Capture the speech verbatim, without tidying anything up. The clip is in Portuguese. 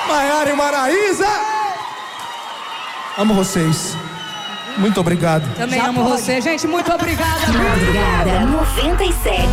Maiara e Maraísa. Amo vocês. Muito obrigado. Também Já amo pode. você, gente. Muito obrigada. Madrugada noventa e sete.